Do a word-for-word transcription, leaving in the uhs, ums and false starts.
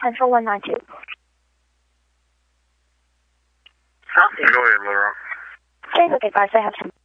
Central one nine two. Go ahead, Little Rock. Okay, okay, guys, I have some.